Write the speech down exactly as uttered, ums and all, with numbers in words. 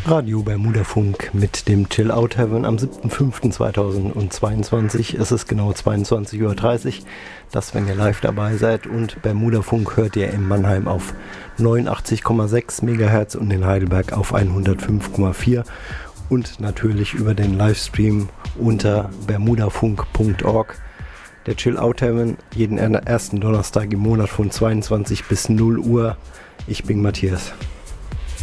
Radio Bermudafunk mit dem Chill Out Heaven am siebter fünfter zweitausendzweiundzwanzig. Es ist genau zweiundzwanzig Uhr dreißig. Das, wenn ihr live dabei seid. Und Bermudafunk hört ihr in Mannheim auf neunundachtzig Komma sechs Megahertz und in Heidelberg auf hundertfünf Komma vier. Und natürlich über den Livestream unter bermudafunk punkt org. Der Chill Out Heaven jeden ersten Donnerstag im Monat von zweiundzwanzig bis null Uhr. Ich bin Matthias.